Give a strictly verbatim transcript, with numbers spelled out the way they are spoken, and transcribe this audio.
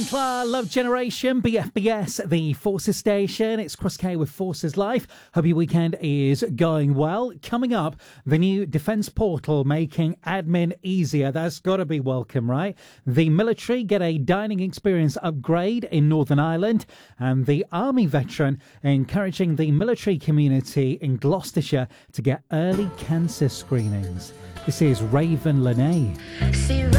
Sinclair, Love Generation, B F B S, the Forces station. It's Chris K with Forces Life. Hope your weekend is going well. Coming up, the new defence portal making admin easier. That's got to be welcome, right? The military get a dining experience upgrade in Northern Ireland, and the army veteran encouraging the military community in Gloucestershire to get early cancer screenings. This is Raven Lene. See